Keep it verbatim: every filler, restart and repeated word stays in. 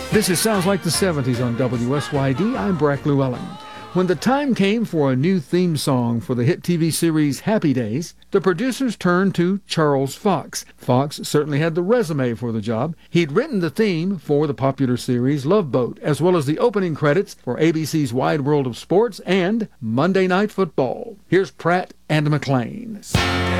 This is Sounds Like the seventies on W S Y D. I'm Brack Llewellyn. When the time came for a new theme song for the hit T V series Happy Days, the producers turned to Charles Fox. Fox certainly had the resume for the job. He'd written the theme for the popular series Love Boat, as well as the opening credits for A B C's Wide World of Sports and Monday Night Football. Here's Pratt and McClain.